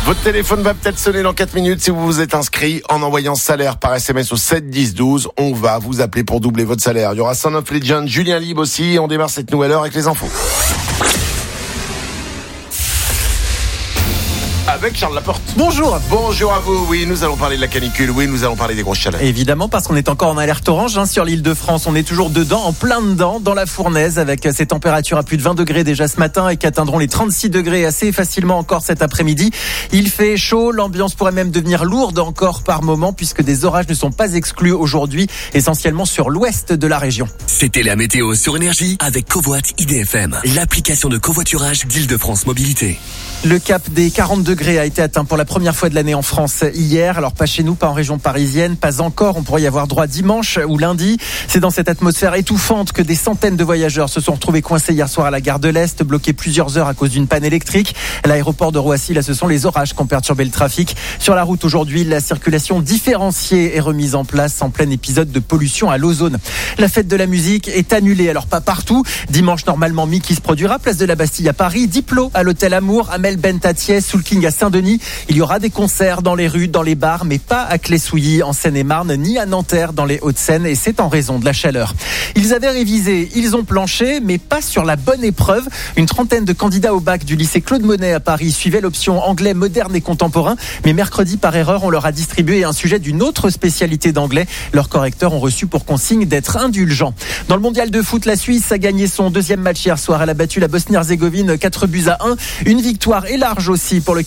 Votre téléphone va peut-être sonner dans 4 minutes si vous vous êtes inscrit en envoyant salaire par SMS au 7 10 12. On va vous appeler pour doubler votre salaire. Il y aura Son of Legend, Julien Libre aussi. On démarre cette nouvelle heure avec les infos. Avec Charles Laporte. Bonjour. Bonjour à vous. Oui, nous allons parler de la canicule. Oui, nous allons parler des grosses chaleurs. Évidemment, parce qu'on est encore en alerte orange sur l'île de France. On est toujours dedans, en plein dedans, dans la fournaise, avec ces températures à plus de 20 degrés déjà ce matin et qui atteindront les 36 degrés assez facilement encore cet après-midi. Il fait chaud. L'ambiance pourrait même devenir lourde encore par moment, puisque des orages ne sont pas exclus aujourd'hui, essentiellement sur l'ouest de la région. C'était la météo sur Énergie avec Covoit IDFM, l'application de covoiturage d'Île-de-France Mobilité. Le cap des 40 degrés a été atteint pour la première fois de l'année en France hier. Alors pas chez nous, pas en région parisienne, pas encore. On pourrait y avoir droit dimanche ou lundi. C'est dans cette atmosphère étouffante que des centaines de voyageurs se sont retrouvés coincés hier soir à la gare de l'Est, bloqués plusieurs heures à cause d'une panne électrique. À l'aéroport de Roissy, là, ce sont les orages qui ont perturbé le trafic. Sur la route aujourd'hui, la circulation différenciée est remise en place en plein épisode de pollution à l'ozone. La fête de la musique est annulée. Alors pas partout. Dimanche, normalement, Mickey se produira. Place de la Bastille à Paris, Diplo à l'Hôtel Amour, Amel Bentatier, Soul King à Saint-Denis. Il y aura des concerts dans les rues, dans les bars, mais pas à Clé-Souilly en Seine-et-Marne, ni à Nanterre dans les Hauts-de-Seine, et c'est en raison de la chaleur. Ils avaient révisé, ils ont planché, mais pas sur la bonne épreuve. Une trentaine de candidats au bac du lycée Claude Monet à Paris suivaient l'option anglais moderne et contemporain, mais mercredi, par erreur, on leur a distribué un sujet d'une autre spécialité d'anglais. Leurs correcteurs ont reçu pour consigne d'être indulgents. Dans le mondial de foot, la Suisse a gagné son deuxième match hier soir. Elle a battu la Bosnie-Herzégovine 4-1. Une victoire et large aussi pour le